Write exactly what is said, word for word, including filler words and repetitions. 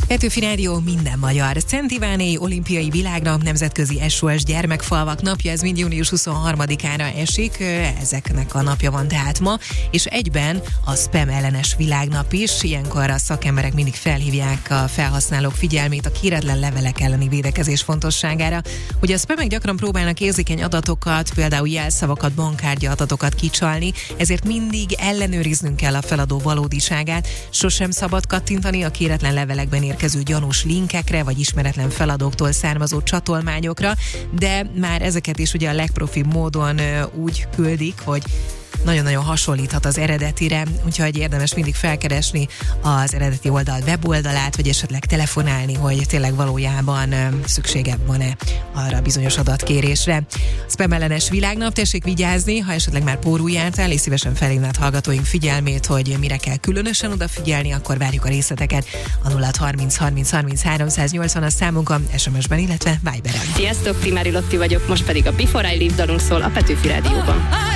Petőfi Rádió, minden magyar. Szent Iváné olimpiai világnap, nemzetközi es o es gyermekfalvak napja, ez mind június huszonharmadikára esik, ezeknek a napja van tehát ma, és egyben a spam ellenes világnap is. Ilyenkor a szakemberek mindig felhívják a felhasználók figyelmét a kéretlen levelek elleni védekezés fontosságára. Ugye a spamek gyakran próbálnak érzékeny adatokat, például jelszavakat, bankkártya adatokat kicsalni, ezért mindig ellenőriznünk kell a feladó valódiságát, sosem szabad kattintani a kéretlen levelekben érkező gyanús linkekre, vagy ismeretlen feladóktól származó csatolmányokra, de már ezeket is ugye a legprofibb módon ö, úgy küldik, hogy nagyon-nagyon hasonlíthat az eredetire, úgyhogy érdemes mindig felkeresni az eredeti oldal weboldalát, vagy esetleg telefonálni, hogy tényleg valójában ö, szüksége van-e arra bizonyos adatkérésre. Spam ellenes világnap, tessék vigyázni, ha esetleg már pórul jártál, és szívesen felhívnád hallgatóink figyelmét, hogy mire kell különösen odafigyelni, akkor várjuk a részleteket. A nulla harminc harminc harminc háromszáznyolcvan a számunkon, es em es-ben, illetve Viberen. Sziasztok, Primári Lotti vagyok, most pedig a Before I Leave dalunk szól a Petőfi Rádióban.